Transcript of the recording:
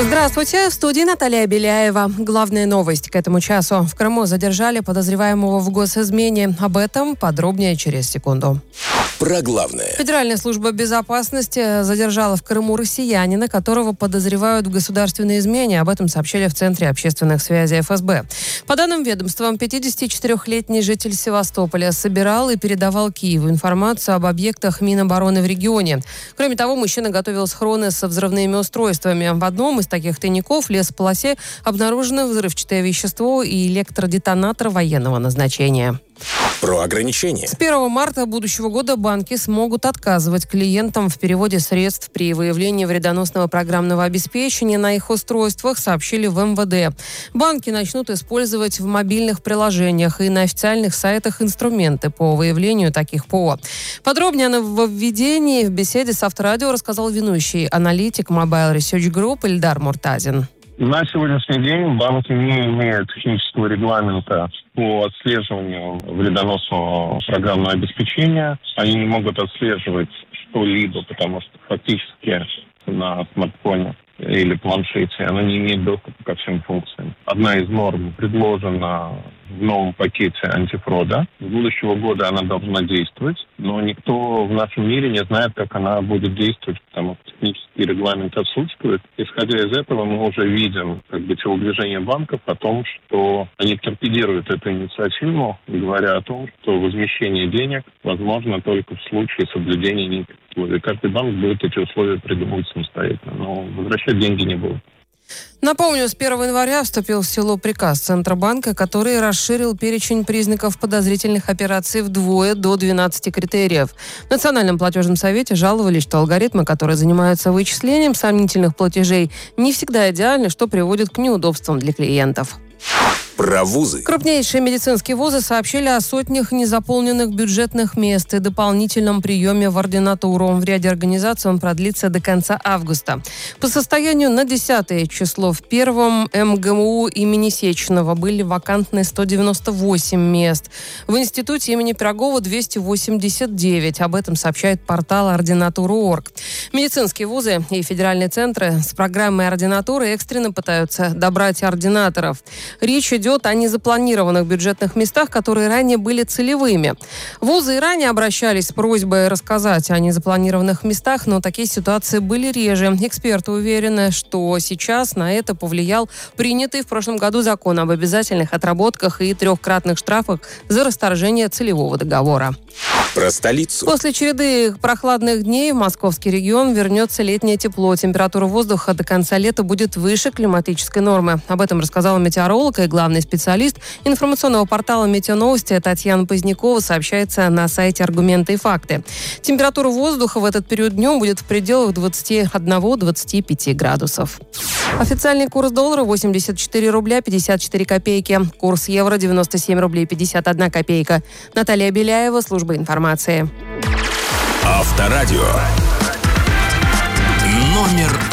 Здравствуйте, в студии Наталья Беляева. Главная новость к этому часу. В Крыму задержали подозреваемого в госизмене. Об этом подробнее через секунду. Про главное. Федеральная служба безопасности задержала в Крыму россиянина, которого подозревают в государственной измене. Об этом сообщили в Центре общественных связей ФСБ. По данным ведомства, 54-летний житель Севастополя собирал и передавал Киеву информацию об объектах Минобороны в регионе. Кроме того, мужчина готовил схроны со взрывными устройствами. В одном из таких тайников в лесополосе обнаружено взрывчатое вещество и электродетонатор военного назначения. Про ограничения. С 1 марта будущего года банки смогут отказывать клиентам в переводе средств при выявлении вредоносного программного обеспечения на их устройствах, сообщили в МВД. Банки начнут использовать в мобильных приложениях и на официальных сайтах инструменты по выявлению таких ПО. Подробнее о нововведении в беседе с Авторадио рассказал ведущий аналитик Mobile Research Group Ильдар Муртазин. На сегодняшний день банки не имеют технического регламента по отслеживанию вредоносного программного обеспечения. Они не могут отслеживать что-либо, потому что фактически на смартфоне или планшете оно не имеет доступа ко всем функциям. Одна из норм предложена в новом пакете антифрода. С будущего года она должна действовать, но никто в нашем мире не знает, как она будет действовать, потому что технический регламент отсутствует. Исходя из этого, мы уже видим телодвижение банков о том, что они торпедируют эту инициативу, говоря о том, что возмещение денег возможно только в случае соблюдения неких условий. Каждый банк будет эти условия придумывать самостоятельно, но возвращать деньги не будут. Напомню, с 1 января вступил в силу приказ Центробанка, который расширил перечень признаков подозрительных операций вдвое до 12 критериев. В Национальном платежном совете жаловались, что алгоритмы, которые занимаются вычислением сомнительных платежей, не всегда идеальны, что приводит к неудобствам для клиентов. Про вузы. Крупнейшие медицинские вузы сообщили о сотнях незаполненных бюджетных мест и дополнительном приеме в ординатуру. В ряде организаций он продлится до конца августа. По состоянию на 10 число в первом МГМУ имени Сеченова были вакантны 198 мест. В институте имени Пирогова 289. Об этом сообщает портал ординатура.орг. Медицинские вузы и федеральные центры с программой ординатуры экстренно пытаются добрать ординаторов. Речь идет о незапланированных бюджетных местах, которые ранее были целевыми. Вузы и ранее обращались с просьбой рассказать о незапланированных местах, но такие ситуации были реже. Эксперты уверены, что сейчас на это повлиял принятый в прошлом году закон об обязательных отработках и 3-кратных штрафах за расторжение целевого договора. Про столицу. После череды прохладных дней в московский регион вернется летнее тепло. Температура воздуха до конца лета будет выше климатической нормы. Об этом рассказала метеоролог и главный специалист информационного портала «Метеоновости» Татьяна Позднякова, сообщается на сайте «Аргументы и факты». Температура воздуха в этот период днем будет в пределах 21-25 градусов. Официальный курс доллара 84 рубля 54 копейки. Курс евро 97 рублей 51 копейка. Наталья Беляева, служба информации. Авторадио. Номер